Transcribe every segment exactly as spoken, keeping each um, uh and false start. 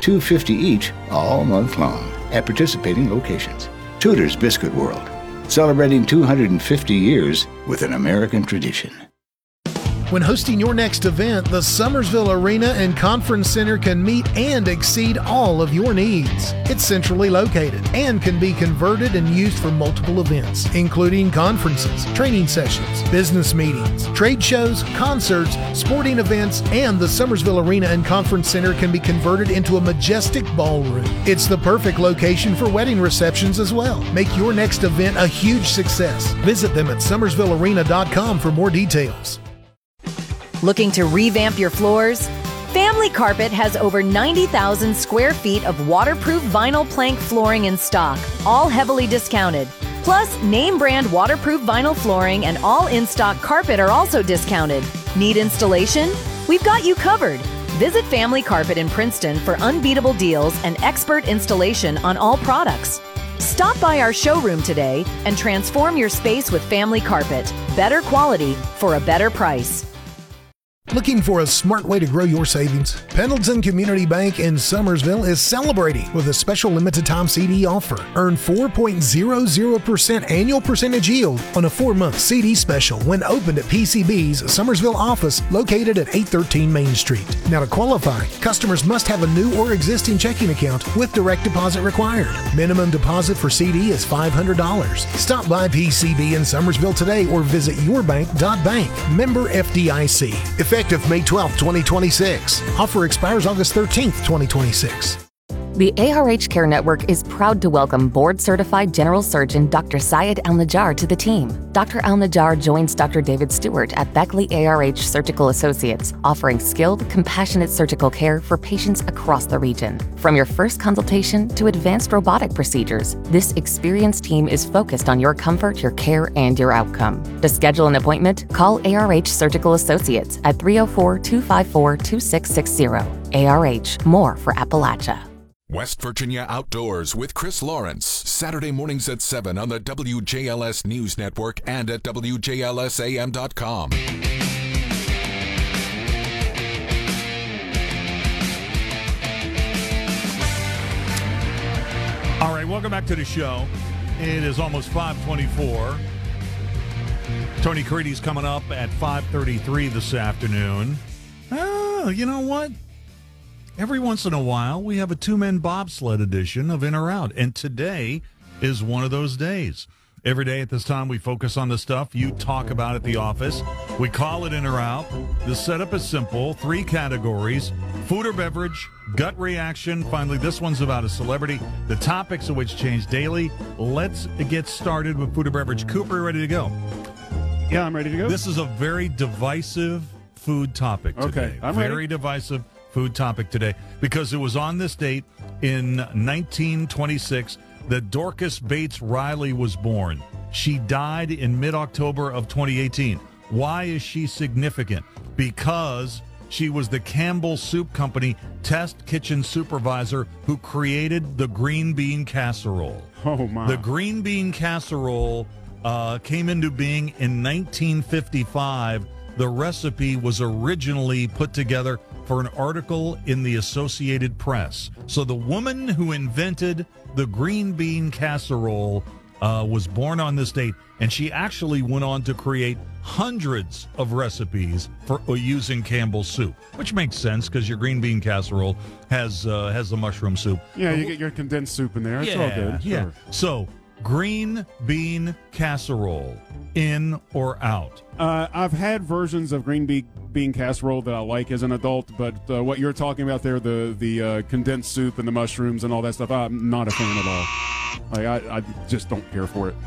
two dollars and fifty cents each all month long at participating locations. Tudor's Biscuit World, celebrating two hundred fifty years with an American tradition. When hosting your next event, the Summersville Arena and Conference Center can meet and exceed all of your needs. It's centrally located and can be converted and used for multiple events, including conferences, training sessions, business meetings, trade shows, concerts, sporting events, and the Summersville Arena and Conference Center can be converted into a majestic ballroom. It's the perfect location for wedding receptions as well. Make your next event a huge success. Visit them at summersville arena dot com for more details. Looking to revamp your floors? Family Carpet has over ninety thousand square feet of waterproof vinyl plank flooring in stock, all heavily discounted. Plus, name brand waterproof vinyl flooring and all in-stock carpet are also discounted. Need installation? We've got you covered. Visit Family Carpet in Princeton for unbeatable deals and expert installation on all products. Stop by our showroom today and transform your space with Family Carpet. Better quality for a better price. Looking for a smart way to grow your savings? Pendleton Community Bank in Summersville is celebrating with a special limited time C D offer. Earn four point zero zero percent annual percentage yield on a four-month C D special when opened at P C B's Summersville office located at eight thirteen Main Street. Now to qualify, customers must have a new or existing checking account with direct deposit required. Minimum deposit for C D is five hundred dollars. Stop by P C B in Summersville today or visit your bank dot bank. Member F D I C. Effective May twelfth, twenty twenty-six. Offer expires August thirteenth, twenty twenty-six. The A R H Care Network is proud to welcome board-certified general surgeon Doctor Syed Al-Najjar to the team. Doctor Al-Najjar joins Doctor David Stewart at Beckley A R H Surgical Associates, offering skilled, compassionate surgical care for patients across the region. From your first consultation to advanced robotic procedures, this experienced team is focused on your comfort, your care, and your outcome. To schedule an appointment, call A R H Surgical Associates at three oh four, two five four, two six six zero. A R H, more for Appalachia. West Virginia Outdoors with Chris Lawrence, Saturday mornings at seven on the W J L S News Network and at W J L S A M dot com. All right, welcome back to the show. It is almost five twenty-four. Tony Caridi's coming up at five thirty-three this afternoon. Oh, you know what? Every once in a while, we have a two-man bobsled edition of In or Out, and today is one of those days. Every day at this time, we focus on the stuff you talk about at the office. We call it In or Out. The setup is simple. Three categories: food or beverage, gut reaction. Finally, this one's about a celebrity. The topics of which change daily. Let's get started with food or beverage. Cooper, ready to go? Yeah, I'm ready to go. This is a very divisive food topic today. Okay, I'm very ready. divisive food topic today, because it was on this date in nineteen twenty-six that Dorcas Bates Riley was born. She died in mid-October of twenty eighteen. Why is she significant? Because she was the Campbell Soup Company test kitchen supervisor who created the green bean casserole. Oh, my. The green bean casserole uh, came into being in nineteen fifty-five. The recipe was originally put together for an article in the Associated Press. So the woman who invented the green bean casserole uh, was born on this date, and she actually went on to create hundreds of recipes for uh, using Campbell's soup, which makes sense because your green bean casserole has uh, has the mushroom soup. Yeah, you get your condensed soup in there. It's yeah, all good. Sure. Yeah. So green bean casserole, in or out? Uh, I've had versions of green bean bean casserole that I like as an adult, but uh, what you're talking about there, the the uh, condensed soup and the mushrooms and all that stuff, I'm not a fan at all. Like I, I just don't care for it.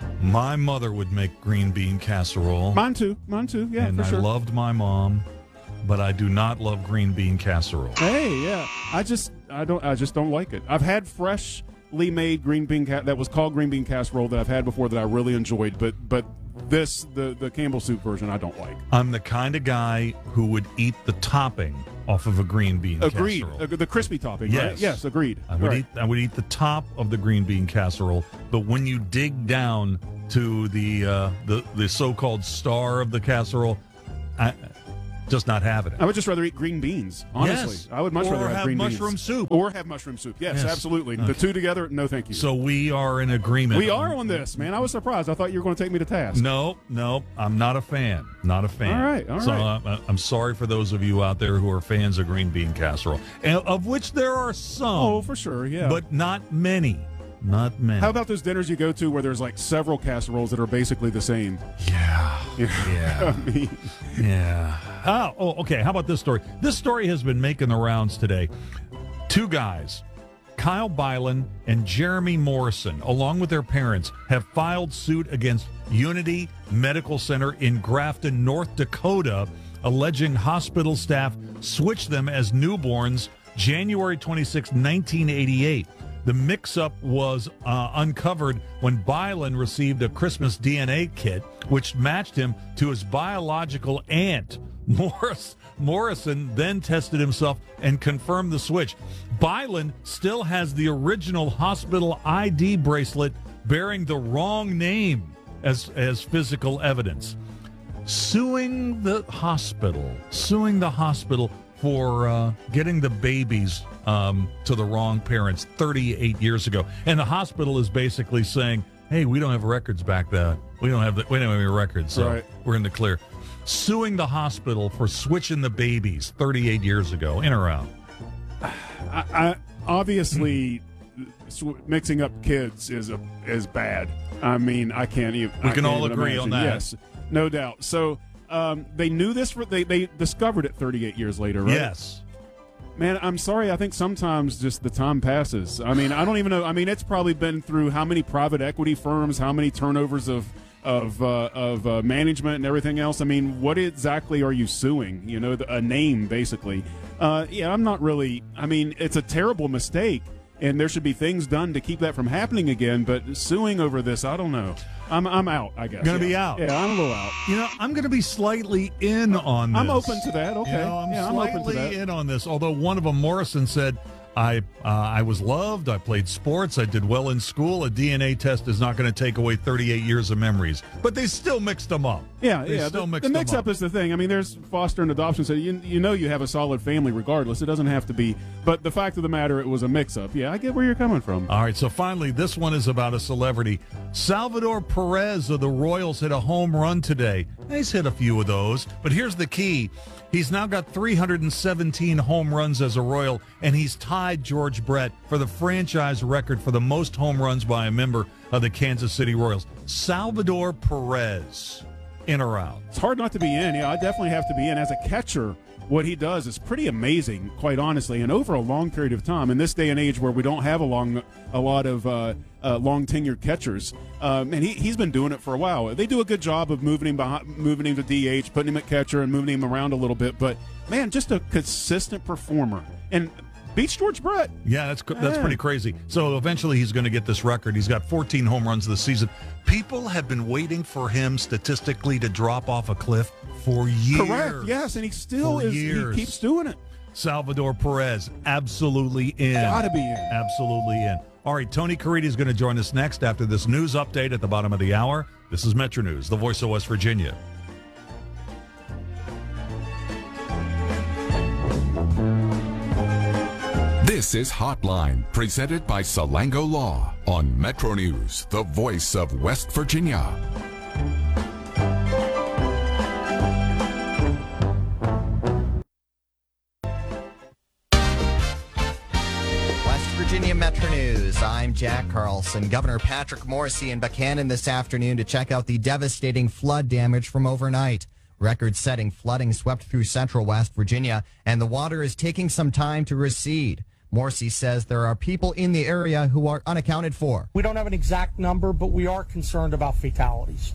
My mother would make green bean casserole. Mine too. Mine too. Yeah, and for I sure. loved my mom, but I do not love green bean casserole. Hey, yeah. I just I don't I just don't like it. I've had freshly made green bean ca- that was called green bean casserole that I've had before that I really enjoyed, but but this the the Campbell soup version I don't like. I'm the kind of guy who would eat the topping off of a green bean agreed. casserole. Uh, the crispy topping, yes. right? Yes, agreed. I would right. eat I would eat the top of the green bean casserole, but when you dig down to the uh, the the so-called star of the casserole, I just not having it. I would just rather eat green beans, honestly. Yes. I would much Or rather have, have green mushroom beans. soup. Or have mushroom soup. Yes, Yes. absolutely. Okay. The two together, no thank you. So we are in agreement. we are on this, man. I was surprised. I thought you were going to take me to task. No, no, I'm not a fan. Not a fan. All right, all so right. uh, I'm sorry for those of you out there who are fans of green bean casserole, and of which there are some. Oh, for sure, yeah. But not many. Not many. How about those dinners you go to where there's like several casseroles that are basically the same? Yeah. Yeah. I mean, Yeah. Oh, oh, okay. How about this story? This story has been making the rounds today. Two guys, Kyle Byland and Jeremy Morrison, along with their parents, have filed suit against Unity Medical Center in Grafton, North Dakota, alleging hospital staff switched them as newborns January twenty-sixth, nineteen eighty-eight. The mix-up was uh, uncovered when Byland received a Christmas D N A kit, which matched him to his biological aunt. Morris, Morrison then tested himself and confirmed the switch. Byland still has the original hospital I D bracelet bearing the wrong name as, as physical evidence. Suing the hospital, suing the hospital for uh, getting the babies um, to the wrong parents thirty-eight years ago. And the hospital is basically saying, hey, we don't have records back then. We don't have the, we don't have any records, so Right. we're in the clear. Suing the hospital for switching the babies thirty-eight years ago. In or out? I, I, obviously, sw- mixing up kids is a is bad. I mean, I can't even. We I can can't all even agree imagine. on that. Yes, no doubt. So um, they knew this. For, they they discovered it thirty-eight years later, right? Yes. Man, I'm sorry. I think sometimes just the time passes. I mean, I don't even know. I mean, it's probably been through how many private equity firms, how many turnovers of of uh, of uh, management and everything else. I mean, what exactly are you suing? You know, the, a name basically. Uh, yeah, I'm not really. I mean, it's a terrible mistake, and there should be things done to keep that from happening again. But suing over this, I don't know. I'm I'm out. I guess. Gonna yeah. be out. Yeah, I'm a little out. You know, I'm going to be slightly in on this. I'm open to that. Okay. You know, I'm yeah, I'm slightly open to that. in on this. Although one of them, Morrison, said, I uh, I was loved. I played sports. I did well in school. A D N A test is not going to take away thirty-eight years of memories. But they still mixed them up. Yeah, They yeah. still The, mixed the them mix-up up. is the thing. I mean, there's foster and adoption, so you you know you have a solid family regardless. It doesn't have to be. But the fact of the matter, it was a mix-up. Yeah, I get where you're coming from. All right, so finally, this one is about a celebrity. Salvador Perez of the Royals hit a home run today. He's hit a few of those, but here's the key. He's now got three hundred seventeen home runs as a Royal, and he's tied George Brett for the franchise record for the most home runs by a member of the Kansas City Royals. Salvador Perez, in or out? It's hard not to be in. Yeah, I definitely have to be in. As a catcher, what he does is pretty amazing, quite honestly, and over a long period of time. In this day and age where we don't have a long, a lot of uh, uh, long tenured catchers, um, and he he's been doing it for a while. They do a good job of moving him behind, moving him to D H, putting him at catcher, and moving him around a little bit. But man, just a consistent performer and beats George Brett. Yeah, that's that's Yeah. pretty crazy. So eventually he's going to get this record. He's got fourteen home runs this season. People have been waiting for him statistically to drop off a cliff for years. Correct. Yes, and he still For is. years. He keeps doing it. Salvador Perez, absolutely in. Gotta be in. Absolutely in. All right, Tony Caridi is going to join us next after this news update at the bottom of the hour. This is Metro News, the voice of West Virginia. This is Hotline, presented by Salango Law on Metro News, the voice of West Virginia. West Virginia Metro News. I'm Jack Carlson. Governor Patrick Morrisey in Buchanan this afternoon to check out the devastating flood damage from overnight. Record-setting flooding swept through central West Virginia, and the water is taking some time to recede. Morrisey says there are people in the area who are unaccounted for. We don't have an exact number, but we are concerned about fatalities.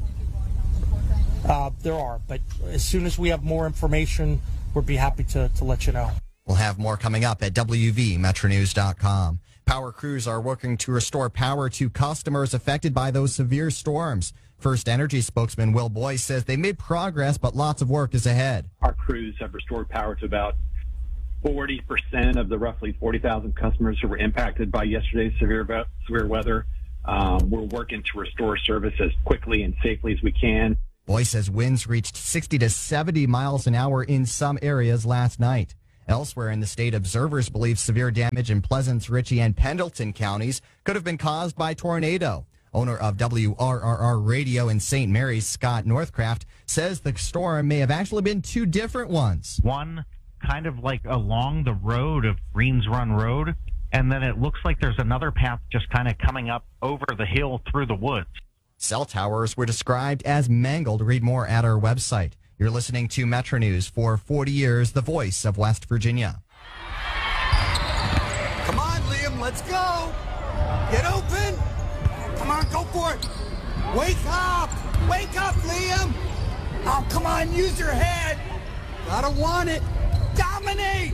Uh, there are, but as soon as we have more information, we'll be happy to, to let you know. We'll have more coming up at W V Metro News dot com. Power crews are working to restore power to customers affected by those severe storms. First Energy spokesman Will Boyce says they made progress, but lots of work is ahead. Our crews have restored power to about forty percent of the roughly forty thousand customers who were impacted by yesterday's severe severe weather. Um, we're working to restore service as quickly and safely as we can. Boy says winds reached sixty to seventy miles an hour in some areas last night. Elsewhere in the state, observers believe severe damage in Pleasants, Ritchie, and Pendleton counties could have been caused by tornado. Owner of W R R R Radio in Saint Mary's, Scott Northcraft, says the storm may have actually been two different ones. One kind of like along the road of Greens Run Road, and then it looks like there's another path just kind of coming up over the hill through the woods. Cell towers were described as mangled. Read more at our website. You're listening to Metro News for forty years, the voice of West Virginia. Come on, Liam, let's go. Get open. Come on, go for it. Wake up. Wake up, Liam. Oh, come on, use your head. Gotta want it. Dominate.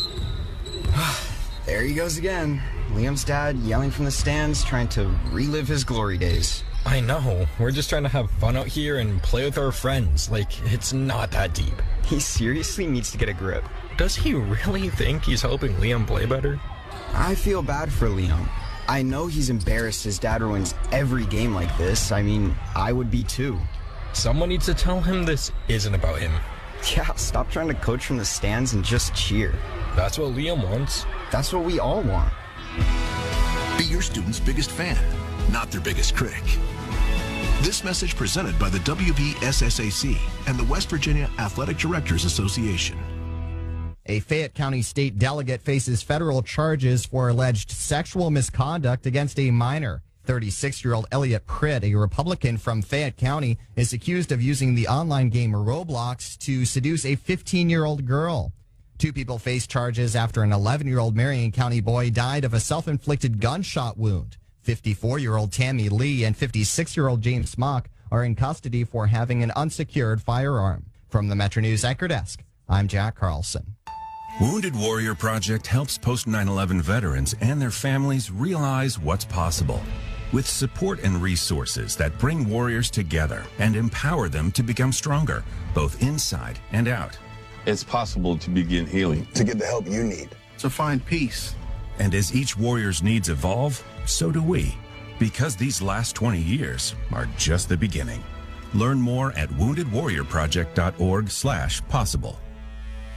There he goes again. Liam's dad yelling from the stands, trying to relive his glory days. I know. We're just trying to have fun out here and play with our friends. Like, it's not that deep. He seriously needs to get a grip. Does he really think he's helping Liam play better? I feel bad for Liam. I know he's embarrassed his dad ruins every game like this. I mean, I would be too. Someone needs to tell him this isn't about him. Yeah, stop trying to coach from the stands and just cheer. That's what Liam wants. That's what we all want. Be your student's biggest fan, not their biggest critic. This message presented by the W B S S A C and the West Virginia Athletic Directors Association. A Fayette County state delegate faces federal charges for alleged sexual misconduct against a minor. thirty-six-year-old Elliot Pritt, a Republican from Fayette County, is accused of using the online game Roblox to seduce a fifteen-year-old girl. Two people face charges after an eleven-year-old Marion County boy died of a self-inflicted gunshot wound. fifty-four-year-old Tammy Lee and fifty-six-year-old James Smock are in custody for having an unsecured firearm. From the Metro News Anchor Desk, I'm Jack Carlson. Wounded Warrior Project helps post nine eleven veterans and their families realize what's possible. With support and resources that bring warriors together and empower them to become stronger, both inside and out. It's possible to begin healing, to get the help you need, to find peace. And as each warrior's needs evolve, so do we. Because these last twenty years are just the beginning. Learn more at wounded warrior project dot org slash possible.